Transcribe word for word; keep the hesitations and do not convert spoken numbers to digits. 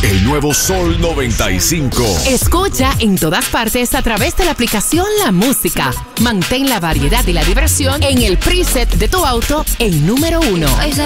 el nuevo Sol noventa y cinco. Escucha en todas partes a través de la aplicación La Música. Mantén la variedad y la diversión en el preset de tu auto en número uno.